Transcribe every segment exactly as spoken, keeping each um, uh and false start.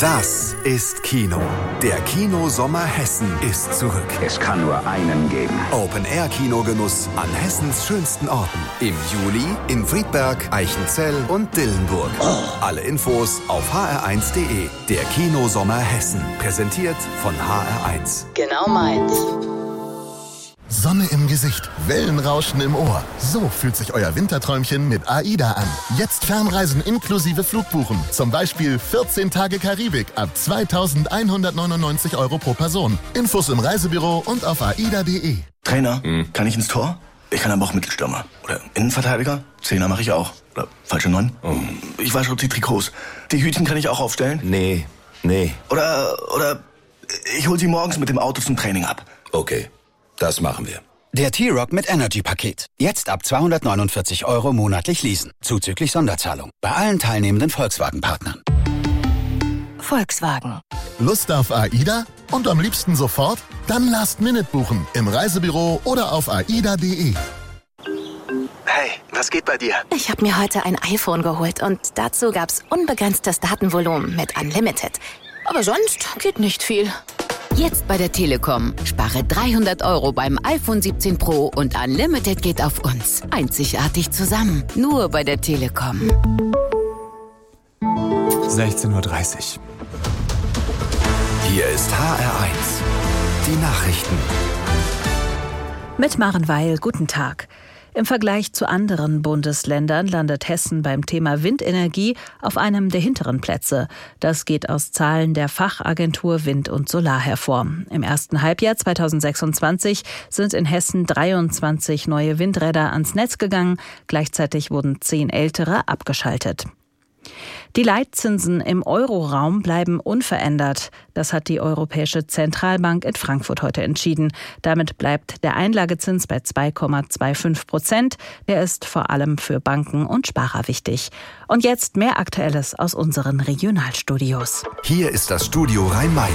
Das ist Kino. Der Kino-Sommer Hessen ist zurück. Es kann nur einen geben. Open-Air-Kinogenuss an Hessens schönsten Orten. Im Juli in Friedberg, Eichenzell und Dillenburg. Oh. Alle Infos auf h r eins punkt d e. Der Kino-Sommer Hessen. Präsentiert von H R eins. Genau meins. Sonne im Gesicht, Wellenrauschen im Ohr. So fühlt sich euer Winterträumchen mit AIDA an. Jetzt Fernreisen inklusive Flugbuchen. Zum Beispiel vierzehn Tage Karibik ab zweitausendeinhundertneunundneunzig Euro pro Person. Infos im Reisebüro und auf aida punkt d e. Trainer, hm. kann ich ins Tor? Ich kann aber auch Mittelstürmer. Oder Innenverteidiger? Zehner mache ich auch. Oder falsche Neun? Oh. Ich wasche die Trikots. Die Hütchen kann ich auch aufstellen? Nee, nee. Oder, oder ich hol sie morgens mit dem Auto zum Training ab. Okay. Das machen wir. Der T-Rock mit Energy-Paket. Jetzt ab zweihundertneunundvierzig Euro monatlich leasen. Zuzüglich Sonderzahlung. Bei allen teilnehmenden Volkswagen-Partnern. Volkswagen. Lust auf AIDA? Und am liebsten sofort? Dann Last Minute buchen. Im Reisebüro oder auf aida punkt d e. Hey, was geht bei dir? Ich habe mir heute ein iPhone geholt und dazu gab's unbegrenztes Datenvolumen mit Unlimited. Aber sonst geht nicht viel. Jetzt bei der Telekom. Spare dreihundert Euro beim iPhone siebzehn Pro und Unlimited geht auf uns. Einzigartig zusammen. Nur bei der Telekom. sechzehn Uhr dreißig. Hier ist H R eins. Die Nachrichten. Mit Maren Weil, guten Tag. Im Vergleich zu anderen Bundesländern landet Hessen beim Thema Windenergie auf einem der hinteren Plätze. Das geht aus Zahlen der Fachagentur Wind und Solar hervor. Im ersten Halbjahr zweitausendsechsundzwanzig sind in Hessen dreiundzwanzig neue Windräder ans Netz gegangen. Gleichzeitig wurden zehn ältere abgeschaltet. Die Leitzinsen im Euroraum bleiben unverändert. Das hat die Europäische Zentralbank in Frankfurt heute entschieden. Damit bleibt der Einlagezins bei zwei Komma fünfundzwanzig Prozent. Der ist vor allem für Banken und Sparer wichtig. Und jetzt mehr Aktuelles aus unseren Regionalstudios. Hier ist das Studio Rhein-Main.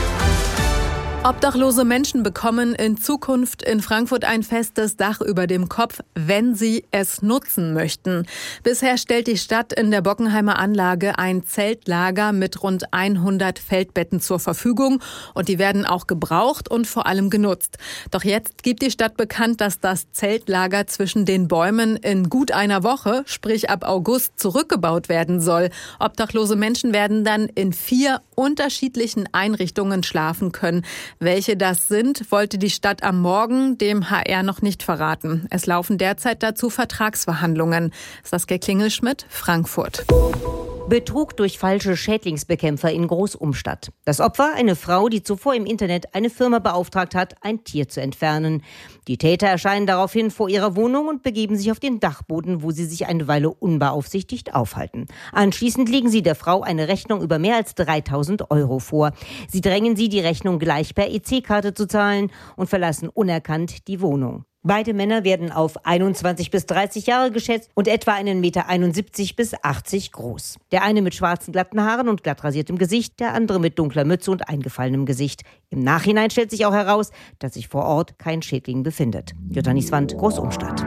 Obdachlose Menschen bekommen in Zukunft in Frankfurt ein festes Dach über dem Kopf, wenn sie es nutzen möchten. Bisher stellt die Stadt in der Bockenheimer Anlage ein Zeltlager mit rund hundert Feldbetten zur Verfügung und die werden auch gebraucht und vor allem genutzt. Doch jetzt gibt die Stadt bekannt, dass das Zeltlager zwischen den Bäumen in gut einer Woche, sprich ab August, zurückgebaut werden soll. Obdachlose Menschen werden dann in vier unterschiedlichen Einrichtungen schlafen können. Welche das sind, wollte die Stadt am Morgen dem H R noch nicht verraten. Es laufen derzeit dazu Vertragsverhandlungen. Saskia Klingelschmidt, Frankfurt. Betrug durch falsche Schädlingsbekämpfer in Großumstadt. Das Opfer, eine Frau, die zuvor im Internet eine Firma beauftragt hat, ein Tier zu entfernen. Die Täter erscheinen daraufhin vor ihrer Wohnung und begeben sich auf den Dachboden, wo sie sich eine Weile unbeaufsichtigt aufhalten. Anschließend legen sie der Frau eine Rechnung über mehr als dreitausend Euro vor. Sie drängen sie, die Rechnung gleich per E C-Karte zu zahlen und verlassen unerkannt die Wohnung. Beide Männer werden auf einundzwanzig bis dreißig Jahre geschätzt und etwa einen Meter einundsiebzig bis achtzig groß. Der eine mit schwarzen glatten Haaren und glatt rasiertem Gesicht, der andere mit dunkler Mütze und eingefallenem Gesicht. Im Nachhinein stellt sich auch heraus, dass sich vor Ort kein Schädling befindet. Jutta Nieswand, Großumstadt.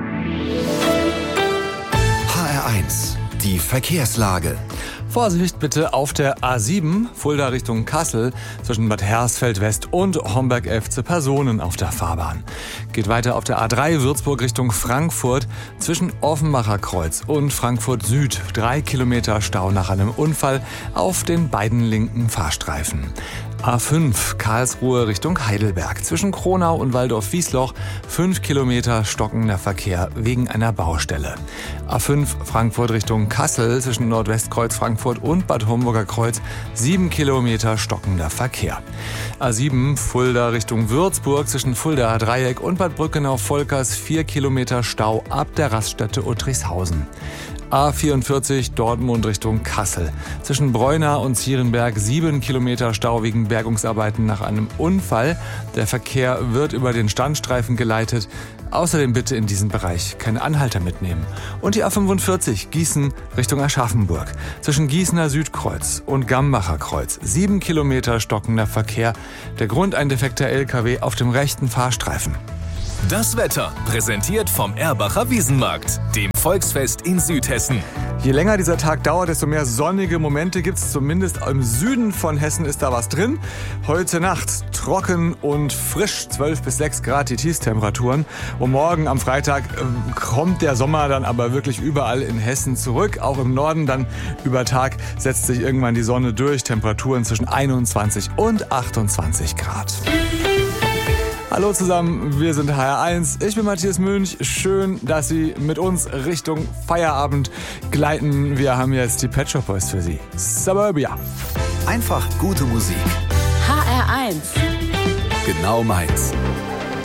H R eins. Die Verkehrslage. Vorsicht bitte auf der A sieben, Fulda Richtung Kassel, zwischen Bad Hersfeld West und Homberg-Efze Personen auf der Fahrbahn. Geht weiter auf der A drei, Würzburg Richtung Frankfurt, zwischen Offenbacher Kreuz und Frankfurt Süd. Drei Kilometer Stau nach einem Unfall auf den beiden linken Fahrstreifen. A fünf, Karlsruhe Richtung Heidelberg, zwischen Kronau und Waldorf-Wiesloch, fünf Kilometer stockender Verkehr wegen einer Baustelle. A fünf, Frankfurt Richtung Kassel, zwischen Nordwestkreuz Frankfurt und Bad Homburger Kreuz, sieben Kilometer stockender Verkehr. A sieben, Fulda Richtung Würzburg, zwischen Fuldaer Dreieck und Bad Brückenau-Volkers, vier Kilometer Stau ab der Raststätte Uttrichshausen. A vierundvierzig, Dortmund Richtung Kassel. Zwischen Breuna und Zierenberg sieben Kilometer Stau wegen Bergungsarbeiten nach einem Unfall. Der Verkehr wird über den Standstreifen geleitet. Außerdem bitte in diesem Bereich keine Anhalter mitnehmen. Und die A fünfundvierzig, Gießen Richtung Aschaffenburg. Zwischen Gießener Südkreuz und Gambacher Kreuz. Sieben Kilometer stockender Verkehr. Der Grund ein defekter L K W auf dem rechten Fahrstreifen. Das Wetter, präsentiert vom Erbacher Wiesenmarkt, dem Volksfest in Südhessen. Je länger dieser Tag dauert, desto mehr sonnige Momente gibt es. Zumindest im Süden von Hessen ist da was drin. Heute Nacht trocken und frisch, zwölf bis sechs Grad die Tiefstemperaturen. Und morgen am Freitag äh, kommt der Sommer dann aber wirklich überall in Hessen zurück. Auch im Norden dann über Tag setzt sich irgendwann die Sonne durch. Temperaturen zwischen einundzwanzig und achtundzwanzig Grad. Hallo zusammen, wir sind H R eins. Ich bin Matthias Münch. Schön, dass Sie mit uns Richtung Feierabend gleiten. Wir haben jetzt die Pet Shop Boys für Sie. Suburbia. Einfach gute Musik. H R eins. Genau meins.